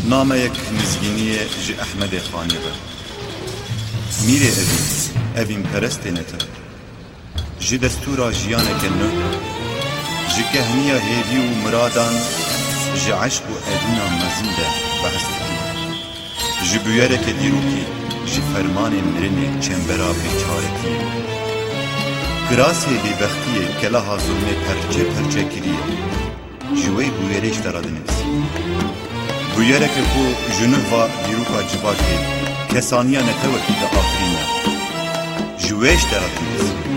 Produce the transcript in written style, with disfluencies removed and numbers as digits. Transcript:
نامەیەک نزگینیە ji Ehmedê Xanê ve. Mîrê evîn perestênete. Ji destûra jiyaneke nû, ji kehniya hêvî û miradan, ji eşq û edîna mezin de behs dikî. Ji bûyereke dîrokî, ji fermanê mirinê çembera bêçaretiyê. Kirasê bêbextiyê kelaha zulmê perçe perçe kiriye. Ji wê bûyerê ji te re dinivîsî. Bûyereke ku ji nûva dîroka civakê kesaniya netewekî de afirîne. Ji wê ji te re dinivîsî.